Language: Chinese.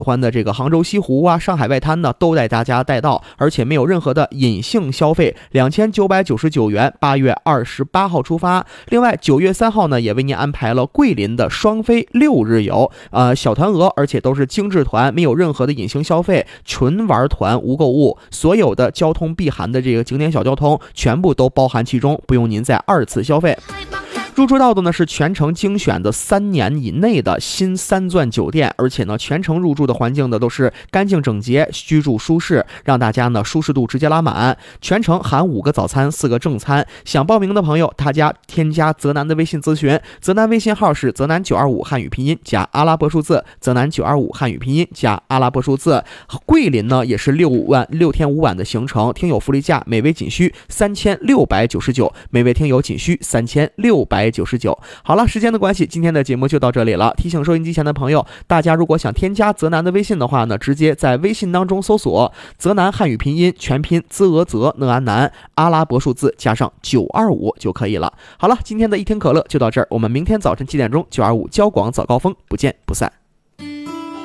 欢的这个杭州西湖啊、上海外滩呢，都带大家带到，而且没有任何的隐性消费，2999元，8月28号出发。另外9月3号呢，也为您安排了桂林的双飞6日游，小团额，而且都是精致团，没有任何的隐形消费，纯玩团无购物，所有的交通必含的这个景点小交通全部都包含其中，不用您再2次消费。入住到的呢是全程精选的3年以内的新3钻酒店，而且呢全程入住的环境呢都是干净整洁，居住舒适，让大家呢舒适度直接拉满。全程含5个早餐4个正餐。想报名的朋友，大家添加泽南的微信咨询，泽南微信号是泽南925汉语拼音加阿拉伯数字，泽南925汉语拼音加阿拉伯数字。桂林呢也是6天5晚的行程，听友福利价每位仅需3699，每位听友仅需3699。好了，时间的关系，今天的节目就到这里了。提醒收音机前的朋友，大家如果想添加泽南的微信的话呢，直接在微信当中搜索泽南汉语拼音全拼兹俄泽讷安南阿拉伯数字加上925就可以了。好了，今天的一听可乐就到这儿，我们明天早晨7点钟925交广早高峰不见不散。